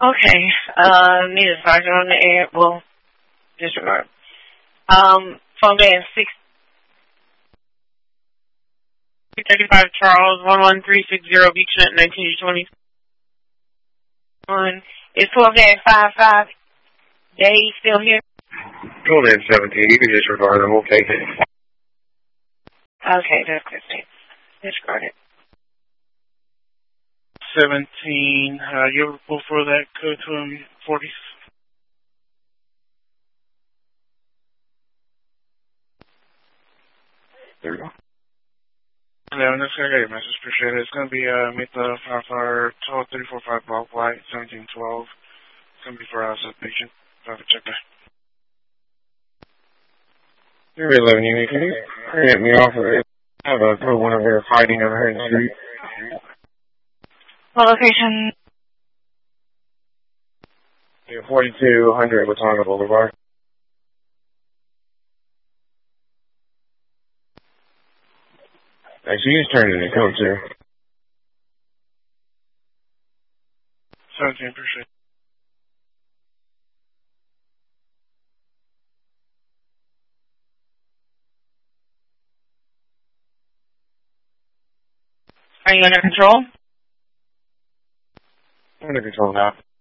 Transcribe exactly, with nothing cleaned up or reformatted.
Okay. Uh, need a sergeant on the air. Well, disregard. Um, phone band six thirty-five Charles one one three six zero Beechnet nineteen twenty one. Is twelve dash five five Dave still here? twelve dash seventeen. You can disregard them. We'll take it. Okay, that's good. Disregard it. seventeen. Uh, you before that, code to him forty. There we go. Yeah, that's I got your message. Appreciate it. It's going to be uh, meet the firefighter twelve three four five block white seventeen twelve. It's going to be for us at patient. Private check back. You're eleven unit. Can you get me off of it? I have a put one of there fighting over here in the street. What location? Yeah, forty-two hundred Watauga Boulevard. Actually, you just turned it in code, sir. seventeen, appreciate it. Are you under control? Under control now.